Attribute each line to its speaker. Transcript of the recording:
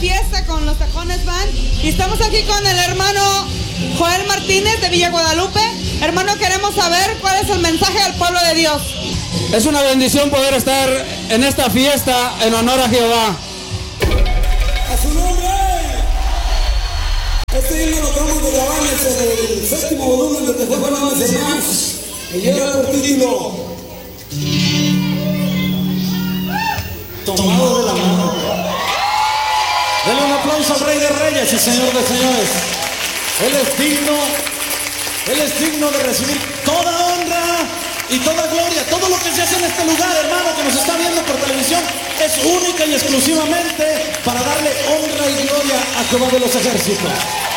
Speaker 1: fiesta con los Tajones Band y estamos aquí con el hermano Joel Martínez de Villa Guadalupe. Hermano, queremos saber cuál es el mensaje al pueblo de Dios.
Speaker 2: Es una bendición poder estar en esta fiesta en honor a Jehová.
Speaker 3: ¡A su nombre! Este himno lo acabamos de grabar en el séptimo volumen de Te Fue Buenas Hermanos y lleva por título Tomado de la mano. Denle un aplauso al Rey de Reyes y Señor de Señores. Él es digno de recibir toda honra y toda gloria. Todo lo que se hace en este lugar, hermano, que nos está viendo por televisión, es única y exclusivamente para darle honra y gloria a Jehová de los ejércitos.